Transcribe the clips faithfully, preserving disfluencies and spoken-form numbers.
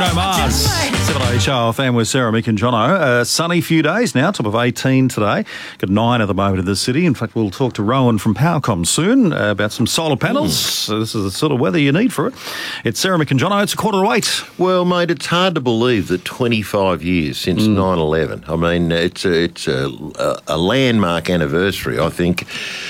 Bruno Mars. seven H R F M with Sarah, Mick and Jono. A sunny few days now, top of eighteen today. Got nine at the moment in the city. In fact, we'll talk to Rowan from Powercom soon uh, about some solar panels. Mm. So this is the sort of weather you need for it. It's Sarah, Mick and Jono. It's a quarter to eight. Well, mate, it's hard to believe that twenty-five years since mm. nine eleven. I mean, it's a, it's a, a landmark anniversary, I think.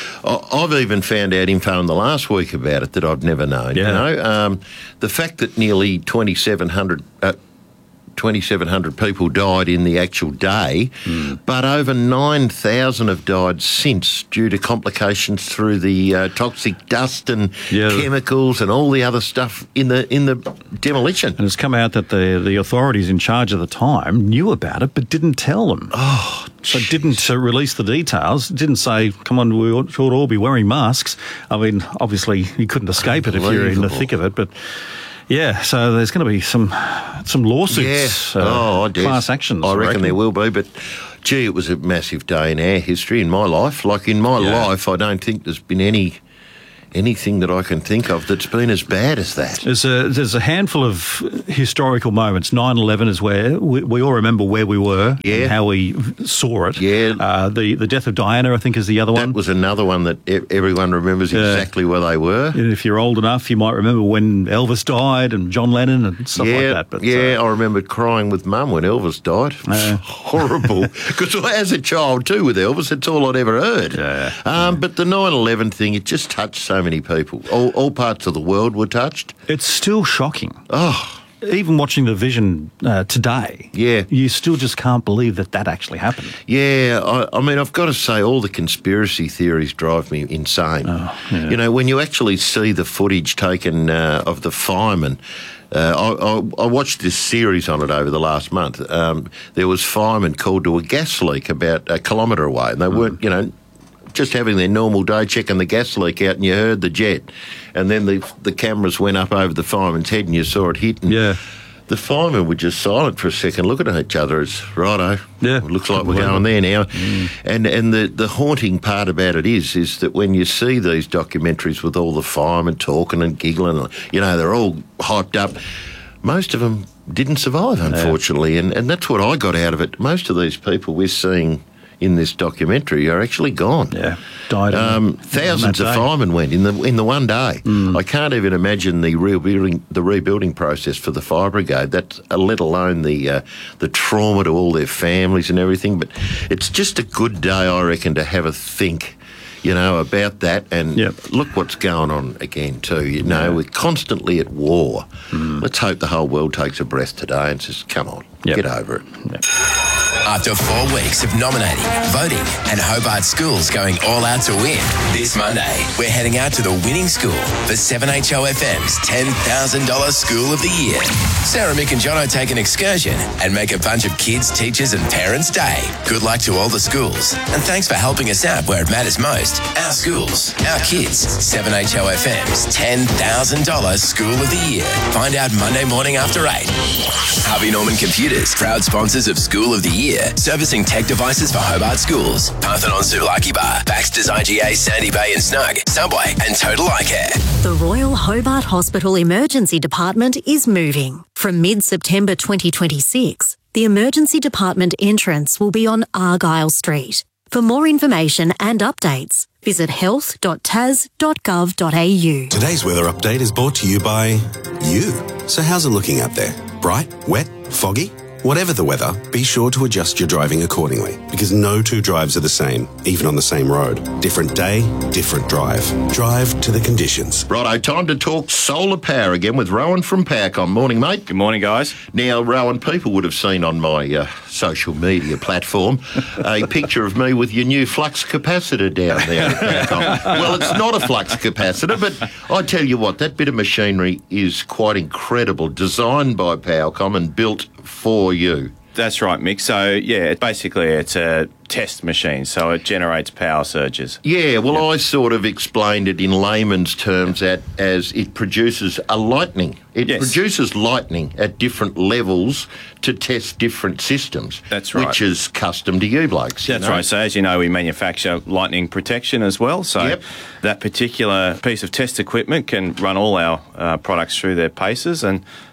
I've even found out info in the last week about it that I've never known. Yeah. You know, um, the fact that nearly twenty-seven hundred uh, twenty-seven hundred people died in the actual day, mm. but over nine thousand have died since due to complications through the uh, toxic dust and yeah. chemicals and all the other stuff in the in the demolition. And it's come out that the the authorities in charge at the time knew about it but didn't tell them. Oh, so didn't uh, release the details. Didn't say, "Come on, we ought, should all be wearing masks." I mean, obviously you couldn't escape it if you're in the thick of it, but. Yeah, so there's going to be some some lawsuits, yeah. uh, oh, class actions. I reckon, I reckon there will be, but gee, it was a massive day in our history, in my life. Like in my yeah. life, I don't think there's been any anything that I can think of that's been as bad as that. There's a there's a handful of historical moments. nine eleven is where we, we all remember where we were yeah. and how we saw it. Yeah. Uh, the, the death of Diana, I think, is the other one. That was another one that e- everyone remembers yeah. exactly where they were. And if you're old enough, you might remember when Elvis died and John Lennon and stuff yeah, like that. But, yeah, uh, I remember crying with Mum when Elvis died. Uh, horrible. Because as a child too with Elvis, it's all I'd ever heard. Yeah. Um, but the nine eleven thing, it just touched so many people. All, all parts of the world were touched. It's still shocking. Oh. Even watching the Vision uh, today, yeah, you still just can't believe that that actually happened. Yeah, I, I mean, I've got to say, all the conspiracy theories drive me insane. Oh, yeah. You know, when you actually see the footage taken uh, of the firemen, uh, I, I, I watched this series on it over the last month. Um, there was firemen called to a gas leak about a kilometre away, and they mm. weren't, you know, just having their normal day, checking the gas leak out, and you heard the jet. And then the the cameras went up over the fireman's head and you saw it hit. And yeah. the firemen were just silent for a second, looking at each other as, righto, yeah. it looks like we're going there now. Mm. And and the, the haunting part about it is, is that when you see these documentaries with all the firemen talking and giggling, you know, they're all hyped up, most of them didn't survive, unfortunately. Yeah. And, and that's what I got out of it. Most of these people we're seeing in this documentary are actually gone. Yeah, died. Um, thousands of firemen went in the in the one day. Mm. I can't even imagine the rebuilding the rebuilding process for the fire brigade. That, uh, let alone the uh, the trauma to all their families and everything. But it's just a good day, I reckon, to have a think, you know, about that. And yep. look what's going on again too. You know, yeah. we're constantly at war. Mm. Let's hope the whole world takes a breath today and says, "Come on, yep. get over it." Yep. After four weeks of nominating, voting, and Hobart schools going all out to win, this Monday, we're heading out to the winning school for seven H O F M's ten thousand dollars School of the Year. Sarah, Mick and Jono take an excursion and make a bunch of kids, teachers and parents' day. Good luck to all the schools. And thanks for helping us out where it matters most. Our schools, our kids. seven H O F M's ten thousand dollars School of the Year. Find out Monday morning after eight. Harvey Norman Computers, proud sponsors of School of the Year. Servicing tech devices for Hobart schools. Parthenon Sulaki Bar, Baxter's I G A, Sandy Bay and Snug, Subway and Total Eye Care. The Royal Hobart Hospital Emergency Department is moving. From mid-September twenty twenty-six, the Emergency Department entrance will be on Argyle Street. For more information and updates, visit health dot tas dot gov dot a u. Today's weather update is brought to you by you. So how's it looking out there? Bright? Wet? Foggy? Whatever the weather, be sure to adjust your driving accordingly, because no two drives are the same, even on the same road. Different day, different drive. Drive to the conditions. Righto, time to talk solar power again with Rowan from Powercom. Morning, mate. Good morning, guys. Now, Rowan, people would have seen on my uh, social media platform a picture of me with your new flux capacitor down there at Powercom. Well, it's not a flux capacitor, but I tell you what, that bit of machinery is quite incredible, designed by Powercom and built for you. That's right, Mick. So, yeah, it basically it's a test machine, so it generates power surges. Yeah, well, yep. I sort of explained it in layman's terms at, as it produces a lightning. It yes. produces lightning at different levels to test different systems. That's right. Which is custom to you blokes. That's you know? right. So, as you know, we manufacture lightning protection as well. So, yep. that particular piece of test equipment can run all our uh, products through their paces, and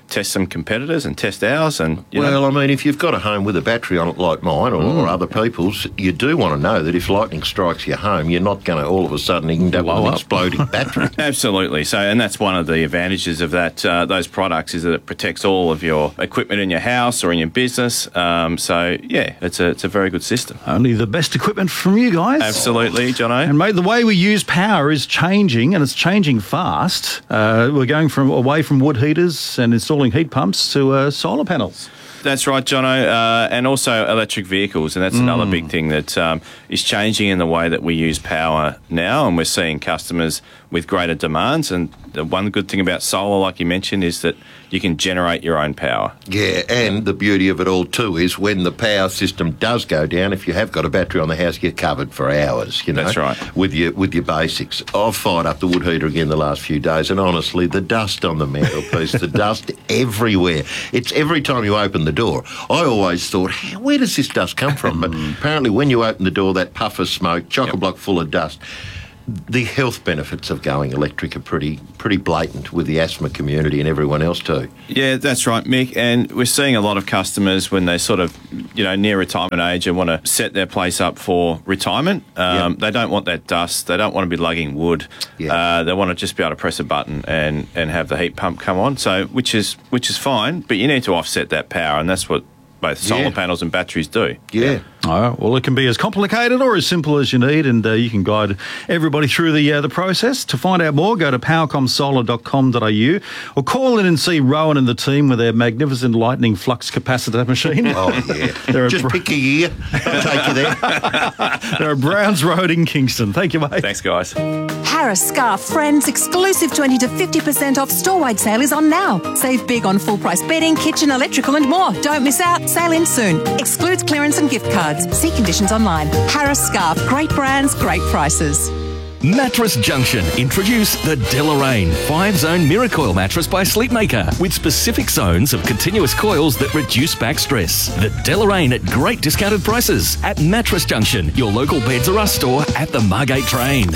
test some competitors and test ours. And you well, know, I mean, if you've got a home with a battery on it like mine or, Mm. or other people's, you do want to know that if lightning strikes your home, you're not going to all of a sudden end up with Blow an up. exploding battery. Absolutely. So, and that's one of the advantages of that uh, those products is that it protects all of your equipment in your house or in your business. Um, so, yeah, it's a it's a very good system. Only the best equipment from you guys. Absolutely, Jono. And mate, the way we use power is changing, and it's changing fast. Uh, we're going from away from wood heaters and installing heat pumps to uh, solar panels. That's right, Jono, uh, and also electric vehicles, and that's another big thing that um, is changing in the way that we use power now, and we're seeing customers with greater demands. And the one good thing about solar, like you mentioned, is that you can generate your own power. Yeah, and the beauty of it all too is when the power system does go down, if you have got a battery on the house, you're covered for hours, you know. That's right. With your with your basics. I've fired up the wood heater again the last few days, and honestly, the dust on the mantelpiece, the dust everywhere. It's every time you open the door. I always thought, "How- where does this dust come from?" But apparently when you open the door, that puff of smoke, chock-a-block full of dust. The health benefits of going electric are pretty pretty blatant with the asthma community and everyone else too. Yeah, that's right, Mick. And we're seeing a lot of customers when they sort of, you know, near retirement age and want to set their place up for retirement. Um, Yep. They don't want that dust. They don't want to be lugging wood. Yeah. Uh, they want to just be able to press a button and, and have the heat pump come on. So, which is which is fine, but you need to offset that power, and that's what both solar Yeah. panels and batteries do. Yeah. All right, well, it can be as complicated or as simple as you need, and uh, you can guide everybody through the uh, the process. To find out more, go to powercom solar dot com dot a u or call in and see Rowan and the team with their magnificent lightning flux capacitor machine. Oh, yeah. They're a Just br- pick a year. I'll take you there. They're at Browns Road in Kingston. Thank you, mate. Thanks, guys. Harris Scarf Friends exclusive twenty to fifty percent off store-wide sale is on now. Save big on full-price bedding, kitchen, electrical and more. Don't miss out. Sale ends soon. Excludes clearance and gift cards. See conditions online. Harris Scarf. Great brands, great prices. Mattress Junction introduce the Deloraine five-zone Miracoil mattress by Sleepmaker with specific zones of continuous coils that reduce back stress. The Deloraine at great discounted prices at Mattress Junction, your local Beds R Us store at the Margate train.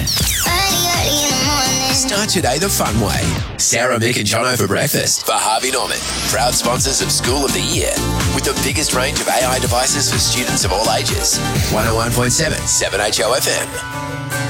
Start today the fun way. Sarah, Mick and Jono for breakfast for Harvey Norman. Proud sponsors of School of the Year with the biggest range of A I devices for students of all ages. one oh one point seven, seven H O F M.